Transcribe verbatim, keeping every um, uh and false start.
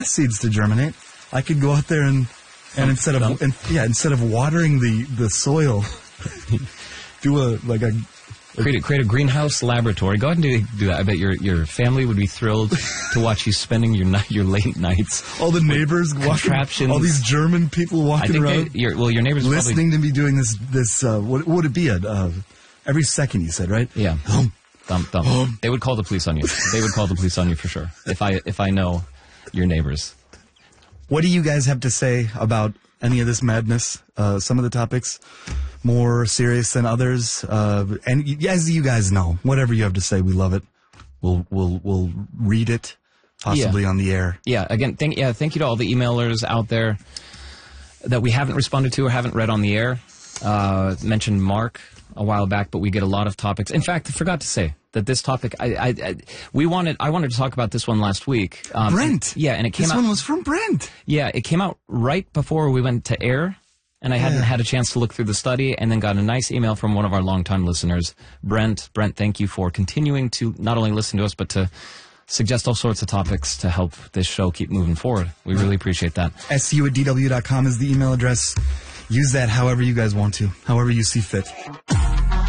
seeds to germinate. I could go out there and and instead of and, yeah instead of watering the the soil, do a like a. Create a, create a greenhouse laboratory. Go ahead and do, do that. I bet your your family would be thrilled to watch you spending your night, your late nights. All the neighbors walking, all these German people walking I think around. They, your, well, your neighbors listening probably, to me doing this. This uh, what, what would it be? A, uh, every second, you said, right? Yeah. Um, thump, thump. Um. They would call the police on you. They would call the police on you for sure. If I if I know your neighbors. What do you guys have to say about any of this madness? Uh, some of the topics more serious than others, uh, and y- as you guys know, whatever you have to say, we love it. We'll we'll we'll read it, possibly yeah. on the air. Yeah. Again, thank yeah, thank you to all the emailers out there that we haven't responded to or haven't read on the air. Uh, mentioned Mark a while back, but we get a lot of topics. In fact, I forgot to say that this topic, I, I, I we wanted, I wanted to talk about this one last week. Um, Brent, and, yeah, and it came this out. This one was from Brent. Yeah, it came out right before we went to air. And I hadn't yeah. had a chance to look through the study, and then got a nice email from one of our longtime listeners, Brent. Brent, thank you for continuing to not only listen to us, but to suggest all sorts of topics to help this show keep moving forward. We really appreciate that. S U at D W dot com is the email address. Use that however you guys want to, however you see fit.